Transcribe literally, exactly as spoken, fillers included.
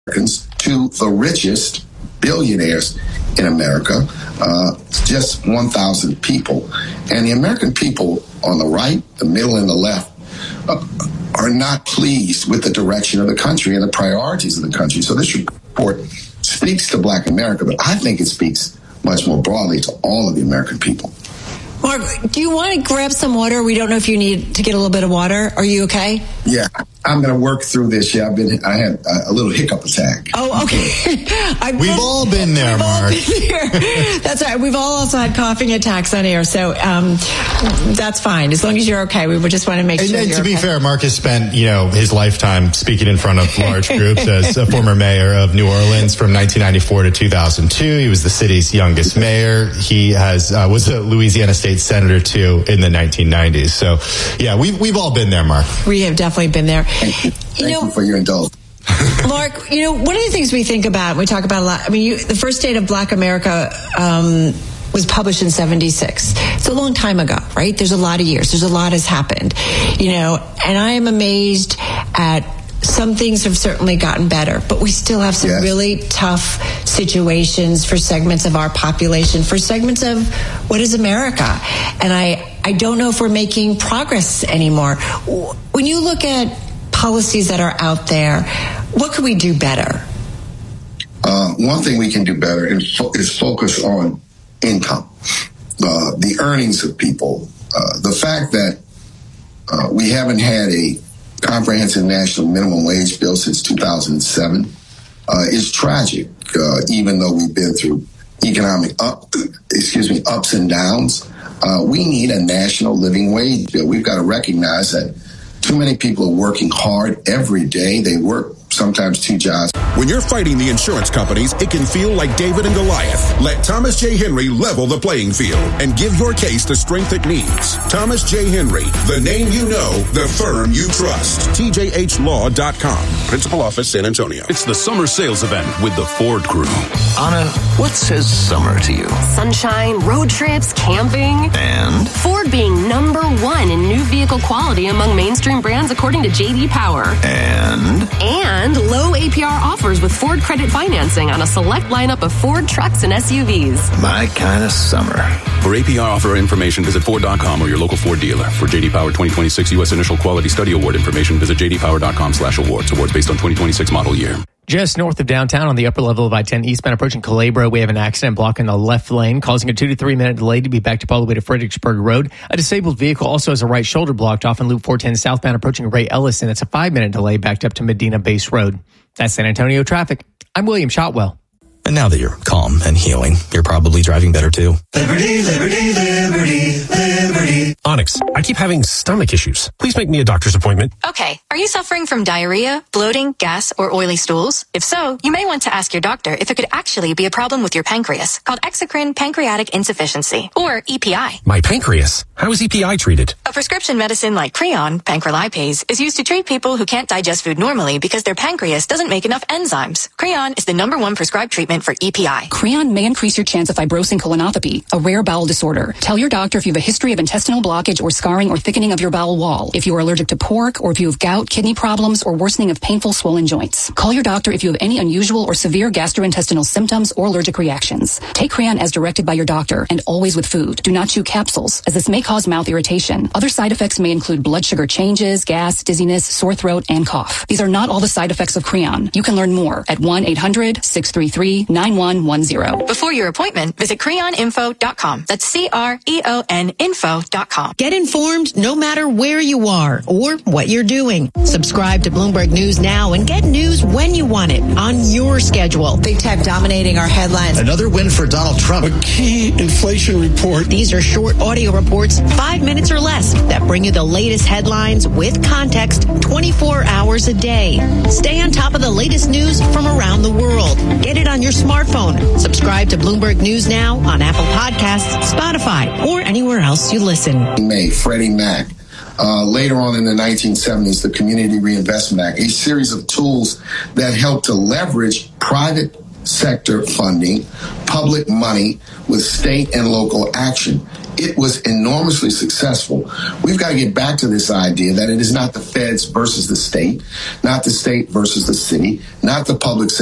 Americans to the richest billionaires in America, uh, just one thousand people. And the American people on the right, the middle, and the left uh, are not pleased with the direction of the country and the priorities of the country. So this report speaks to Black America, but I think it speaks much more broadly to all of the American people. Mark, do you want to grab some water? We don't know if you need to get a little bit of water. Are you okay? Yeah, I'm going to work through this. Yeah, I've been. I had a little hiccup attack. Oh, okay. I've we've been, all been there, we've Mark. All been there. That's right. We've all also had coughing attacks on air, so um, that's fine as long as you're okay. We just want to make and, sure. And you're to be okay. fair, Mark has spent you know his lifetime speaking in front of large groups as a former mayor of New Orleans from nineteen ninety-four to two thousand two. He was the city's youngest mayor. He has uh, was a Louisiana state senator too in the nineteen nineties. So, yeah, we've we've all been there, Mark. We have definitely been there. Thank you, you, Thank know, you for your indulgence. Mark, you know, one of the things we think about, we talk about a lot, I mean, you, the first State of Black America um, was published in seventy-six. It's a long time ago, right? There's a lot of years. There's a lot has happened, you know, and I am amazed at some things have certainly gotten better, but we still have some yes. really tough situations for segments of our population, for segments of what is America. And I, I don't know if we're making progress anymore. When you look at policies that are out there, what could we do better? Uh, one thing we can do better is, fo- is focus on income, uh, the earnings of people. Uh, the fact that uh, we haven't had a comprehensive national minimum wage bill since two thousand seven uh, is tragic, uh, even though we've been through economic up, excuse me, ups and downs. Uh, we need a national living wage bill. We've got to recognize that too many people are working hard every day. They work sometimes two jobs. When you're fighting the insurance companies, it can feel like David and Goliath. Let Thomas J. Henry level the playing field and give your case the strength it needs. Thomas J. Henry, the name you know, the firm you trust. T J H law dot com. Principal Office, San Antonio. It's the summer sales event with the Ford Crew. Anna, what says summer to you? Sunshine, road trips, camping. And? Ford being number one in new vehicle quality among mainstream brands according to J D Power. And? And low A P R offers with Ford Credit Financing on a select lineup of Ford trucks and S U Vs. My kind of summer. For A P R offer information, visit Ford dot com or your local Ford dealer. For J D Power twenty twenty-six U S Initial Quality Study Award information, visit J D Power dot com slash awards. Awards based on twenty twenty-six model year. Just north of downtown on the upper level of I ten eastbound approaching Calabro, we have an accident blocking the left lane, causing a two to three minute delay to be backed up all the way to Fredericksburg Road. A disabled vehicle also has a right shoulder blocked off on Loop four ten southbound approaching Ray Ellison. It's a five minute delay backed up to Medina Base Road. That's San Antonio traffic. I'm William Shotwell. And now that you're calm and healing, you're probably driving better too. Liberty, liberty, liberty, liberty. Onyx, I keep having stomach issues. Please make me a doctor's appointment. Okay, are you suffering from diarrhea, bloating, gas, or oily stools? If so, you may want to ask your doctor if it could actually be a problem with your pancreas, called exocrine pancreatic insufficiency, or E P I. My pancreas? How is E P I treated? A prescription medicine like Creon, pancrelipase, is used to treat people who can't digest food normally because their pancreas doesn't make enough enzymes. Creon is the number one prescribed treatment for E P I. Creon may increase your chance of fibrosing colonopathy, a rare bowel disorder. Tell your doctor if you have a history of intestinal blockage or scarring or thickening of your bowel wall, if you are allergic to pork, or if you have gout, kidney problems, or worsening of painful swollen joints. Call your doctor if you have any unusual or severe gastrointestinal symptoms or allergic reactions. Take Creon as directed by your doctor and always with food. Do not chew capsules, as this may cause mouth irritation. Other side effects may include blood sugar changes, gas, dizziness, sore throat, and cough. These are not all the side effects of Creon. You can learn more at one eight hundred six three three nine one one zero. Before your appointment, visit creon info dot com. That's C R E O N info dot com. Get informed no matter where you are or what you're doing. Subscribe to Bloomberg News now and get news when you want it on your schedule. Big tech dominating our headlines. Another win for Donald Trump. A key inflation report. These are short audio reports, five minutes or less, that bring you the latest headlines with context twenty-four hours a day. Stay on top of the latest news from around the world. Get it on your smartphone. Subscribe to Bloomberg News now on Apple Podcasts, Spotify, or anywhere else you listen. May Freddie Mac. Uh, later on in the nineteen seventies, the Community Reinvestment Act, a series of tools that help to leverage private sector funding, public money with state and local action. it was enormously successful. We've got to get back to this idea that it is not the feds versus the state, not the state versus the city, not the public sector